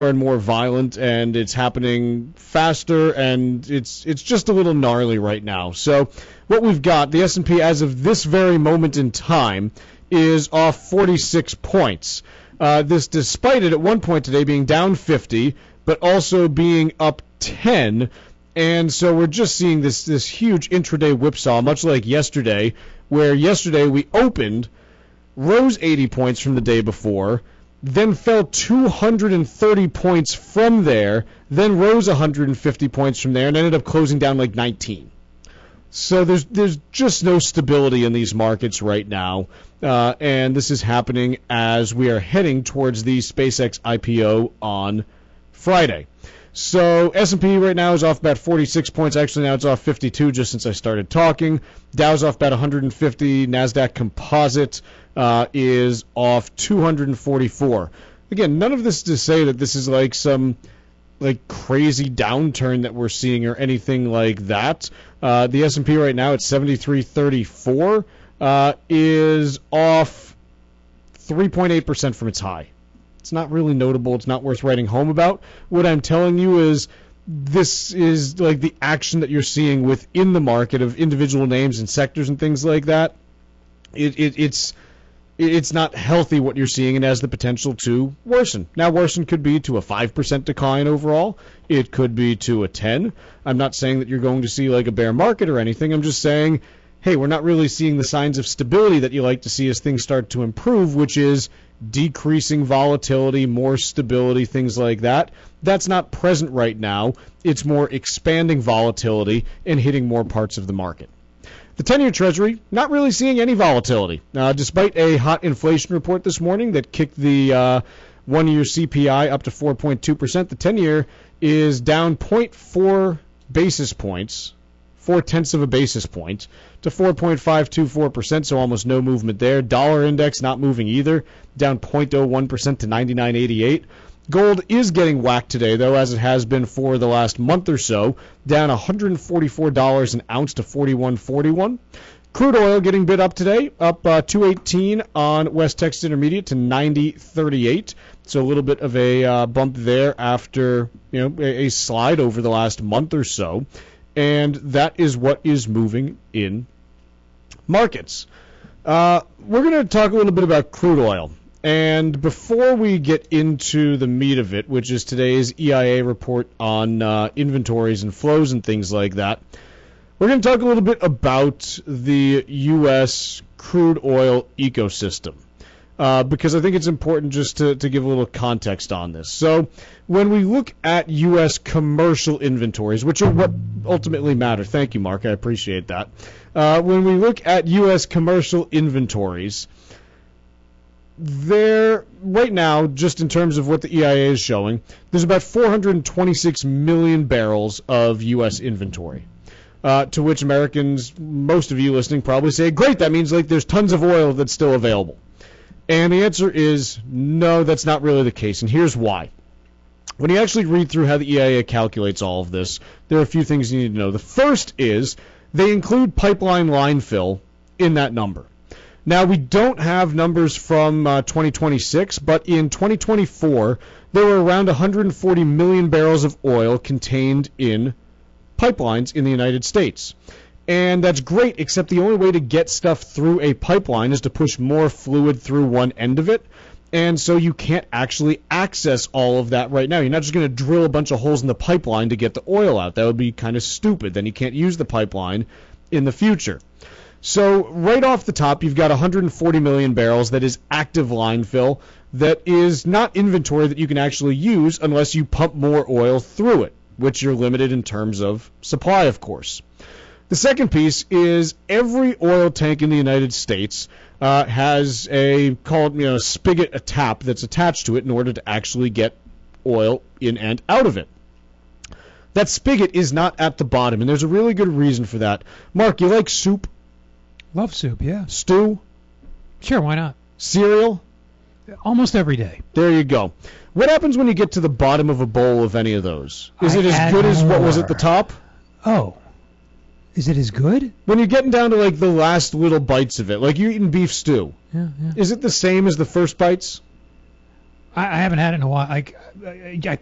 and more violent, and it's happening faster, and it's just a little gnarly right now. So what we've got, the S&P as of this very moment in time, is off 46 points. This despite it at one point today being down 50, but also being up 10. And so we're just seeing this huge intraday whipsaw, much like yesterday, where yesterday we opened, rose 80 points from the day before, then fell 230 points from there, then rose 150 points from there, and ended up closing down like 19. So there's just no stability in these markets right now, and this is happening as we are heading towards the SpaceX IPO on Friday. So S&P right now is off about 46 points. Actually, now it's off 52 just since I started talking. Dow's off about 150. NASDAQ Composite is off 244. Again, none of this to say that this is like some crazy downturn that we're seeing or anything like that. The S&P right now at 7334 is off 3.8% from its high. It's not really notable. It's not worth writing home about. What I'm telling you is this is like the action that you're seeing within the market of individual names and sectors and things like that. It's not healthy what you're seeing, and has the potential to worsen. Now, worsen could be to a 5% decline overall. It could be to a 10. I'm not saying that you're going to see like a bear market or anything. I'm just saying, hey, we're not really seeing the signs of stability that you like to see as things start to improve, which is decreasing volatility, more stability, things like that. That's not present right now. It's more expanding volatility and hitting more parts of the market. The 10-year Treasury, not really seeing any volatility. Despite a hot inflation report this morning that kicked the one-year CPI up to 4.2%, the 10-year is down 0.4 basis points, 0.4 of a basis point, to 4.524%, so almost no movement there. Dollar index not moving either, down 0.01% to 99.88. Gold is getting whacked today, though, as it has been for the last month or so, down $144 an ounce to 41.41. Crude oil getting bid up today, up 218 on West Texas Intermediate to 90.38. So a little bit of a bump there after a slide over the last month or so. And that is what is moving in markets. We're going to talk a little bit about crude oil. And before we get into the meat of it, which is today's EIA report on inventories and flows and things like that, we're going to talk a little bit about the U.S. crude oil ecosystem. Because I think it's important just to give a little context on this. So when we look at U.S. commercial inventories, which are what ultimately matter, thank you, Mark, I appreciate that. When we look at U.S. commercial inventories, there right now, just in terms of what the EIA is showing, there's about 426 million barrels of U.S. inventory. To which Americans, most of you listening, probably say, great, that means like there's tons of oil that's still available. And the answer is no, that's not really the case, and here's why. When you actually read through how the EIA calculates all of this, there are a few things you need to know. The first is they include pipeline line fill in that number. Now, we don't have numbers from 2026, but in 2024, there were around 140 million barrels of oil contained in pipelines in the United States. And that's great, except the only way to get stuff through a pipeline is to push more fluid through one end of it. And so you can't actually access all of that right now. You're not just going to drill a bunch of holes in the pipeline to get the oil out. That would be kind of stupid. Then you can't use the pipeline in the future. So right off the top, you've got 140 million barrels that is active line fill that is not inventory that you can actually use unless you pump more oil through it, which you're limited in terms of supply, of course. The second piece is every oil tank in the United States has a, call it, spigot, a tap that's attached to it in order to actually get oil in and out of it. That spigot is not at the bottom, and there's a really good reason for that. Mark, you like soup? Love soup, yeah. Stew? Sure, why not? Cereal? Almost every day. There you go. What happens when you get to the bottom of a bowl of any of those? Is it as good as what was at the top? Oh. Is it as good? When you're getting down to like the last little bites of it, like you're eating beef stew. Yeah. Is it the same as the first bites? I haven't had it in a while. I